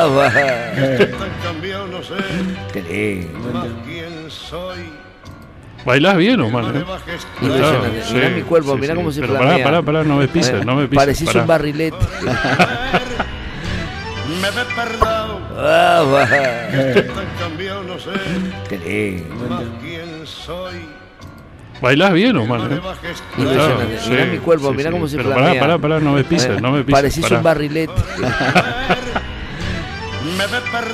cambiado, no sé. Qué lindo. Más quién soy. ¿Bailás bien, Omar? Impresionante. Sí, Mirá mi cuerpo, sí, mirá sí. cómo se Pero flamea. pará, no me pises, no me pises. Parecís pará. un barrilete. Me ves perdado. Tan cambiado, no sé. Qué lindo. Más quién soy. ¿Bailás bien, Omar? Impresionante. Sí, Mirá mi cuerpo, sí, mirá sí. cómo se Pero flamea. pará, no me pises, no me pises. Parecís pará. un barrilete. Me ves perdado.